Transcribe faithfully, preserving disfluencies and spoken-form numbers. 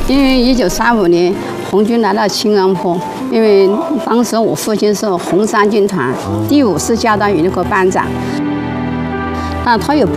因为一九三五年红军来到青安坡，因为当时我父亲是红三军团第五师教导营的一个班长，那他有不